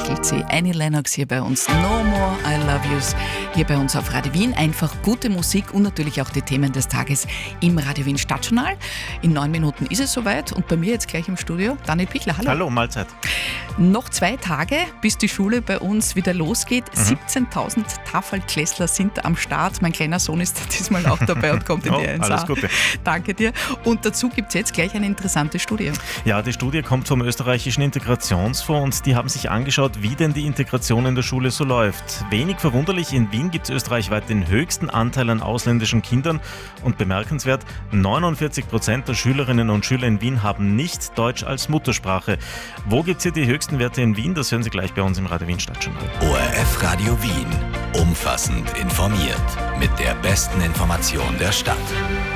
lächelt sie. Annie Lennox hier bei uns. No More I Love Yous hier bei uns auf Radio Wien. Einfach gute Musik und natürlich auch die Themen des Tages im Radio Wien Stadtjournal. In 9 Minuten ist es soweit und bei mir jetzt gleich im Studio Daniel Pichler. Hallo. Hallo, Mahlzeit. Noch 2 Tage, bis die Schule bei uns wieder losgeht. 17.000 Tafelklässler sind am Start. Mein kleiner Sohn ist diesmal auch dabei und kommt in die 1A. Alles Gute. Danke dir. Und dazu gibt es jetzt gleich eine interessante Studie. Ja, die Studie kommt vom österreichischen Integrationsfonds und die haben sich angeschaut, wie denn die Integration in der Schule so läuft. Wenig verwunderlich, in Wien gibt es österreichweit den höchsten Anteil an ausländischen Kindern und bemerkenswert, 49% der Schülerinnen und Schüler in Wien haben nicht Deutsch als Muttersprache. Wo gibt es hier die höchsten Werte in Wien? Das hören Sie gleich bei uns im Radio Wien Stadtjournal. ORF Radio Wien. Umfassend informiert. Mit der besten Information der Stadt.